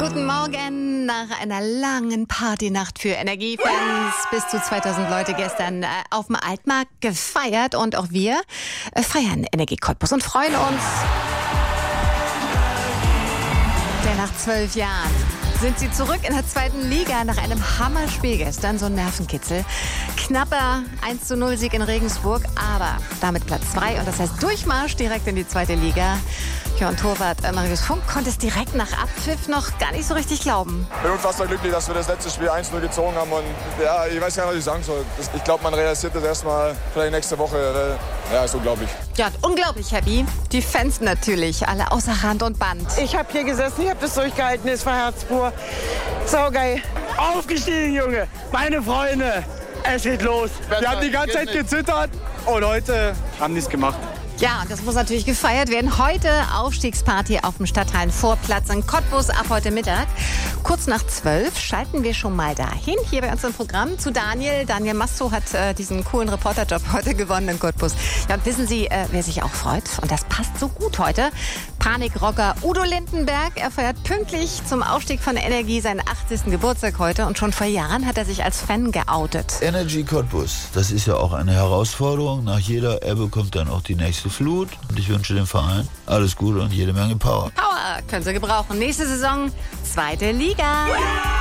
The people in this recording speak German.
Guten Morgen nach einer langen Partynacht für Energiefans. Bis zu 2000 Leute gestern auf dem Altmarkt gefeiert und auch wir feiern Energie Cottbus und freuen uns. Denn nach 12 Jahren sind sie zurück in der zweiten Liga nach einem Hammerspiel gestern, so ein Nervenkitzel. Knapper 1:0 Sieg in Regensburg, aber damit Platz 2 und das heißt Durchmarsch direkt in die zweite Liga. Ja, und Torwart Marius Funk konnte es direkt nach Abpfiff noch gar nicht so richtig glauben. Ich bin unfassbar glücklich, dass wir das letzte Spiel 1:0 gezogen haben. Und ja, ich weiß gar nicht, was ich sagen soll. Ich glaube, man realisiert das erstmal vielleicht nächste Woche. Ja, ist unglaublich. Ja, unglaublich happy. Die Fans natürlich, alle außer Rand und Band. Ich habe hier gesessen, ich habe das durchgehalten, es war herzpur. Saugeil. Aufgestiegen, Junge, meine Freunde. Es geht los. Wir haben die ganze Zeit gezittert und heute haben die es gemacht. Ja, und das muss natürlich gefeiert werden. Heute Aufstiegsparty auf dem Stadthallenvorplatz in Cottbus ab heute Mittag. Kurz nach 12 schalten wir schon mal dahin, hier bei uns im Programm, zu Daniel. Daniel Masto hat diesen coolen Reporterjob heute gewonnen in Cottbus. Ja, und wissen Sie, wer sich auch freut? Und das passt so gut heute. Panikrocker Udo Lindenberg. Er feiert pünktlich zum Aufstieg von Energie seinen 80. Geburtstag heute. Und schon vor Jahren hat er sich als Fan geoutet. Energie Cottbus, das ist ja auch eine Herausforderung. Nach jeder Ebbe kommt dann auch die nächste Flut. Und ich wünsche dem Verein alles Gute und jede Menge Power. Power können Sie gebrauchen. Nächste Saison, zweite Liga.